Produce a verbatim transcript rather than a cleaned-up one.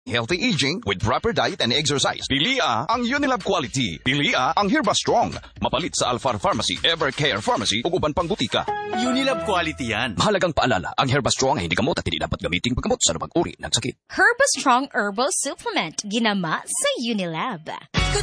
Healthy aging with proper diet and exercise. Pilia ang Unilab Quality. Pilia ang Herba Strong. Mapalit sa Alfar Pharmacy, Evercare Pharmacy ug uban pang butika. Unilab Quality yan. Mahalagang paalala, ang Herba Strong ay hindi gamot at hindi dapat gamiting paggamot sa anumang uri ng sakit. Herba Strong Herbal Supplement. Ginama sa Unilab.